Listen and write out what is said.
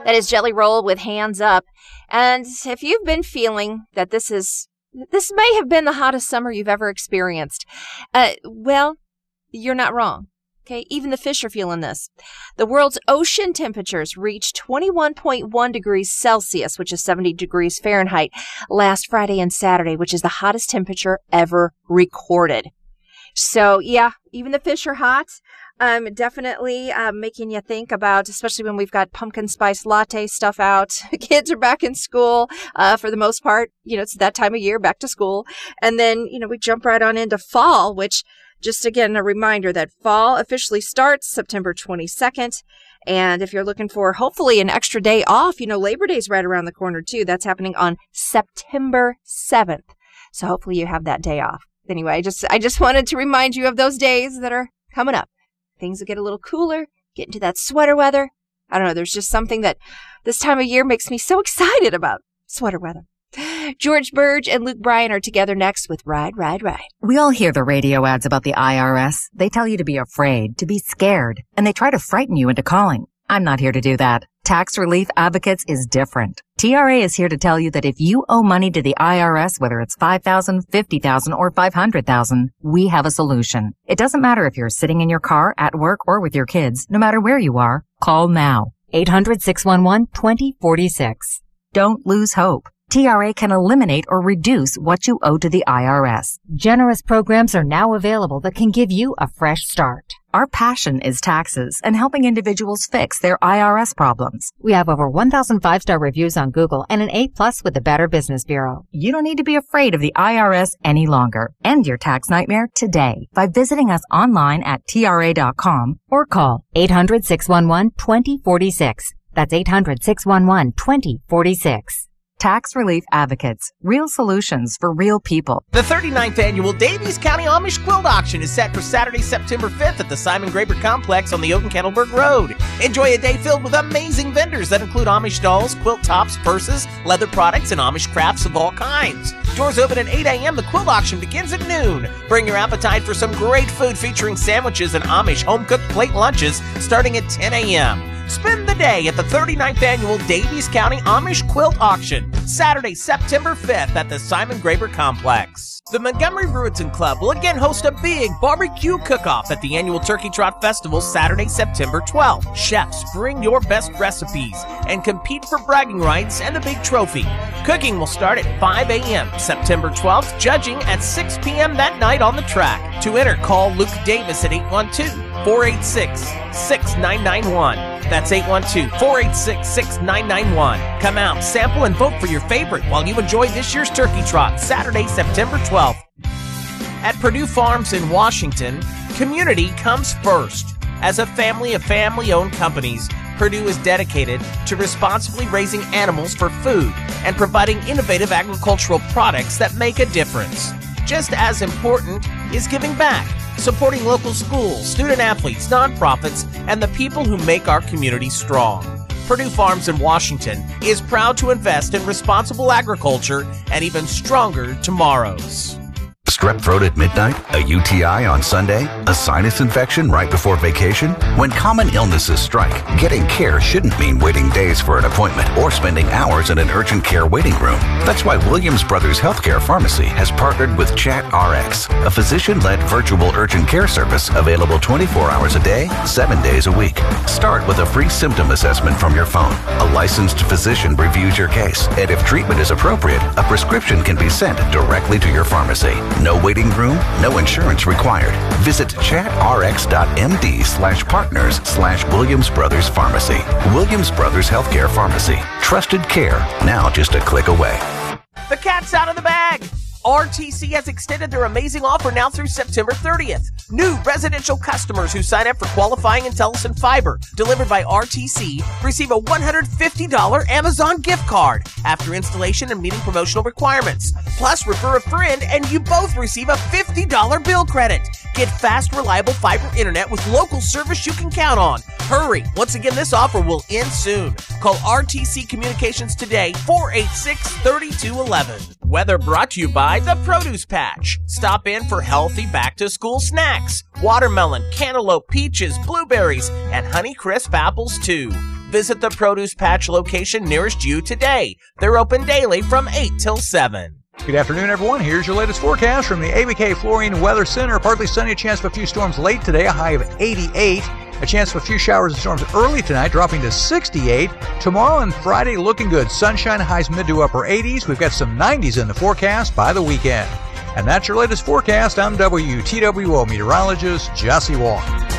That is Jelly Roll with Hands Up. And if you've been feeling that this may have been the hottest summer you've ever experienced, well, you're not wrong. Okay, even the fish are feeling this. The world's ocean temperatures reached 21.1 degrees Celsius, which is 70 degrees Fahrenheit, last Friday and Saturday, which is the hottest temperature ever recorded. So, yeah, even the fish are hot. Definitely making you think about, especially when we've got pumpkin spice latte stuff out. Kids are back in school for the most part. You know, it's that time of year, back to school. And then, you know, we jump right on into fall, which just again, a reminder that fall officially starts September 22nd. And if you're looking for hopefully an extra day off, you know, Labor Day's right around the corner too. That's happening on September 7th. So hopefully you have that day off. Anyway, I just wanted to remind you of those days that are coming up. Things will get a little cooler, get into that sweater weather. I don't know, there's just something that this time of year makes me so excited about sweater weather. George Burge and Luke Bryan are together next with Ride, Ride, Ride. We all hear the radio ads about the IRS. They tell you to be afraid, to be scared, and they try to frighten you into calling. I'm not here to do that. Tax Relief Advocates is different. TRA is here to tell you that if you owe money to the IRS, whether it's $5,000, $50,000, or $500,000, we have a solution. It doesn't matter if you're sitting in your car, at work, or with your kids. No matter where you are, call now. 800-611-2046. Don't lose hope. TRA can eliminate or reduce what you owe to the IRS. Generous programs are now available that can give you a fresh start. Our passion is taxes and helping individuals fix their IRS problems. We have over 1,000 5-star reviews on Google and an A+ with the Better Business Bureau. You don't need to be afraid of the IRS any longer. End your tax nightmare today by visiting us online at TRA.com or call 800-611-2046. That's 800-611-2046. Tax Relief Advocates. Real solutions for real people. The 39th annual Davies County Amish Quilt Auction is set for Saturday, September 5th at the Simon Graber Complex on the Oaken-Kettlebrook Road. Enjoy a day filled with amazing vendors that include Amish dolls, quilt tops, purses, leather products, and Amish crafts of all kinds. Doors open at 8 a.m. The quilt auction begins at noon. Bring your appetite for some great food featuring sandwiches and Amish home-cooked plate lunches starting at 10 a.m. Spend the day at the 39th annual Davies County Amish Quilt Auction, Saturday, September 5th at the Simon Graber Complex. The Montgomery Ruetzen Club will again host a big barbecue cook-off at the annual Turkey Trot Festival, Saturday, September 12th. Chefs, bring your best recipes and compete for bragging rights and a big trophy. Cooking will start at 5 a.m. September 12th, judging at 6 p.m. that night on the track. To enter, call Luke Davis at 812-486-6991. That's 812-486-6991. Come out, sample, and vote for your favorite while you enjoy this year's Turkey Trot, Saturday, September 12th. At Purdue Farms in Washington, community comes first. As a family of family-owned companies, Purdue is dedicated to responsibly raising animals for food and providing innovative agricultural products that make a difference. Just as important is giving back, supporting local schools, student-athletes, nonprofits, and the people who make our community strong. Purdue Farms in Washington is proud to invest in responsible agriculture and even stronger tomorrows. Strep throat at midnight? A UTI on Sunday? A sinus infection right before vacation? When common illnesses strike, getting care shouldn't mean waiting days for an appointment or spending hours in an urgent care waiting room. That's why Williams Brothers Healthcare Pharmacy has partnered with ChatRx, a physician-led virtual urgent care service available 24 hours a day, 7 days a week. Start with a free symptom assessment from your phone. A licensed physician reviews your case, and if treatment is appropriate, a prescription can be sent directly to your pharmacy. No waiting room, no insurance required. Visit chatrx.md/partners/Williams Brothers Pharmacy. Williams Brothers Healthcare Pharmacy. Trusted care, now just a click away. The cat's out of the bag! RTC has extended their amazing offer now through September 30th. New residential customers who sign up for qualifying IntelliSyn Fiber delivered by RTC receive a $150 Amazon gift card after installation and meeting promotional requirements. Plus, refer a friend and you both receive a $50 bill credit. Get fast, reliable fiber internet with local service you can count on. Hurry! Once again, this offer will end soon. Call RTC Communications today, 486-3211. Weather brought to you by The Produce Patch. Stop in for healthy back-to-school snacks. Watermelon, cantaloupe, peaches, blueberries, and Honeycrisp apples, too. Visit the Produce Patch location nearest you today. They're open daily from 8 till 7. Good afternoon, everyone. Here's your latest forecast from the ABK Flooring Weather Center. Partly sunny, a chance of a few storms late today, a high of 88. A chance of a few showers and storms early tonight, dropping to 68. Tomorrow and Friday looking good. Sunshine, highs mid to upper 80s. We've got some 90s in the forecast by the weekend. And that's your latest forecast. I'm WTWO meteorologist Jesse Wong.